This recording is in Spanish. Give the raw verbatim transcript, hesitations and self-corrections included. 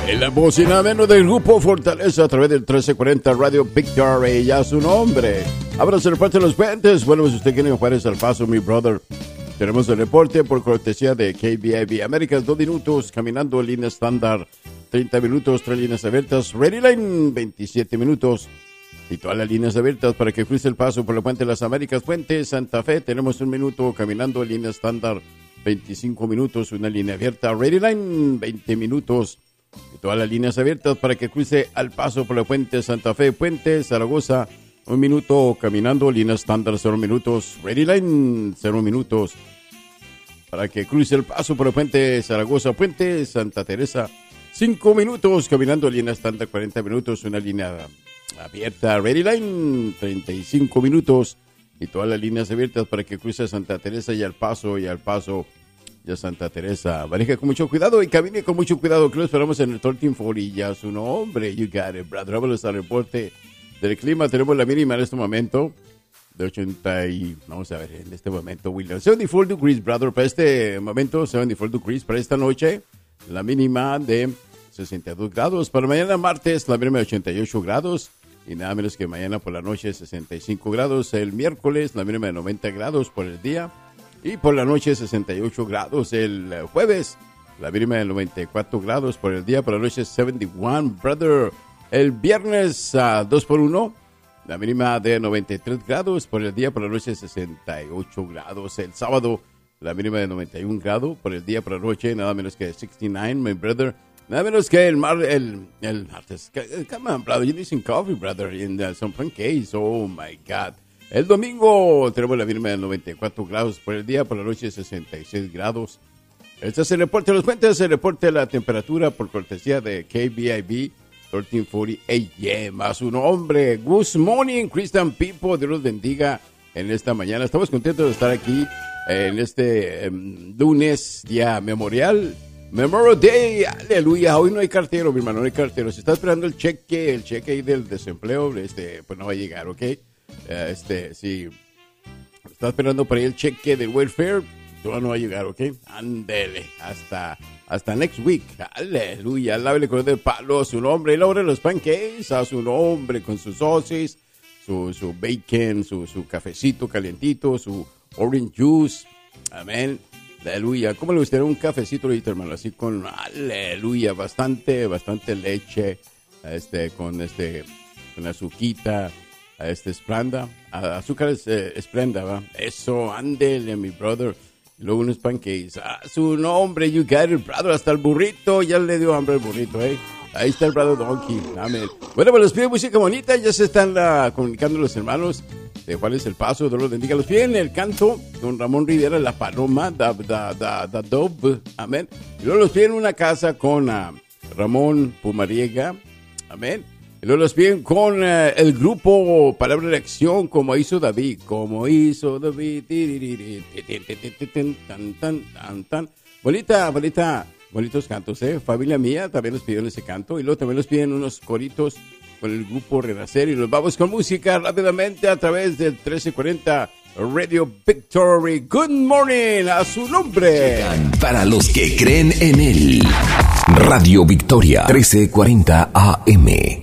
En la voz y nada menos del grupo Fortaleza a través del trece cuarenta Radio Victory, ya su nombre. Abras el reporte de los puentes. Bueno, pues usted quiere Juárez al Paso, mi brother. Tenemos el reporte por cortesía de K B I B Américas, dos minutos, caminando en línea estándar, treinta minutos, tres líneas abiertas, Ready Line, veintisiete minutos. Y todas las líneas abiertas para que cruce el paso por la Puente de las Américas, Puente Santa Fe. Tenemos un minuto caminando en línea estándar, veinticinco minutos, una línea abierta, Ready Line, veinte minutos. Y todas las líneas abiertas para que cruce al paso por la Puente Santa Fe, Puente Zaragoza, un minuto caminando, línea estándar, cero minutos, Ready Line, cero minutos. Para que cruce el paso por la Puente Zaragoza, Puente Santa Teresa, cinco minutos caminando, línea estándar, cuarenta minutos, una línea abierta, Ready Line, treinta y cinco minutos. Y todas las líneas abiertas para que cruce Santa Teresa y al paso, y al paso. Ya Santa Teresa, maneja con mucho cuidado y camine con mucho cuidado, que lo esperamos en el trece cuarenta, ya su nombre, you got it, brother. Vamos al reporte del clima, tenemos la mínima en este momento, de ochenta y, vamos a ver, en este momento, William, setenta y cuatro degrees, brother, para este momento, setenta y cuatro degrees, para esta noche, la mínima de sesenta y dos grados, para mañana martes, la mínima de ochenta y ocho grados, y nada menos que mañana por la noche, sesenta y cinco grados, el miércoles, la mínima de noventa grados por el día, y por la noche sesenta y ocho grados el jueves, la mínima de noventa y cuatro grados por el día, por la noche setenta y uno, brother. El viernes uh, dos por uno, la mínima de noventa y tres grados por el día, por la noche sesenta y ocho grados. El sábado, la mínima de noventa y un grados por el día, por la noche nada menos que sesenta y nueve, my brother. Nada menos que el mar, el, el martes. Come on, brother, you need some coffee, brother, and uh, some pancakes. Oh, my God. El domingo tenemos la mínima de noventa y cuatro grados por el día, por la noche sesenta y seis grados. Este es el reporte de los puentes, el reporte de la temperatura por cortesía de K B I B, trece cuarenta A M. A su nombre, good morning, Christian people, Dios los bendiga en esta mañana. Estamos contentos de estar aquí en este um, lunes, día memorial, Memorial Day, aleluya. Hoy no hay cartero, mi hermano, no hay cartero. Si está esperando el cheque, el cheque ahí del desempleo, este, pues no va a llegar, ¿ok? Uh, este, si está esperando por ahí el cheque del welfare, todavía no va a llegar, ¿ok? Ándele, hasta, hasta next week, aleluya, lávele con el palo a su nombre, y logre los pancakes a su nombre, con sus sauces, su, su bacon, su, su cafecito calientito, su orange juice, amén, aleluya. ¿Cómo le gustaría un cafecito ahorita, hermano? Así con, aleluya, bastante, bastante leche, este, con este, con azuquita, a este Esplenda, a azúcar es, eh, Esplenda, ¿va? Eso, ándele, mi brother. Y luego unos pancakes. A su nombre, you got it, brother. Hasta el burrito, ya le dio hambre al burrito, ¿eh? Ahí está el brother Donkey, amén. Bueno, pues los pide música bonita, ya se están uh, comunicando los hermanos de cuál es el paso, Dios los bendiga. Los piden el canto, don Ramón Rivera, La Paloma, da, da, da, da, Dove, amén. Y luego los piden una casa con uh, Ramón Pumariega, amén. Y luego los piden con uh, el grupo Palabra de Acción, como hizo David, como hizo David, tan, tan, tan, tan. Bonita, bonita, bonitos cantos, ¿eh? Familia mía también los pidieron ese canto, y luego también los piden unos coritos con el grupo Renacer, y nos vamos con música rápidamente a través del trece cuarenta Radio Victory. Good morning, a su nombre. Llegan para los que creen en él. Radio Victoria, trece cuarenta A M.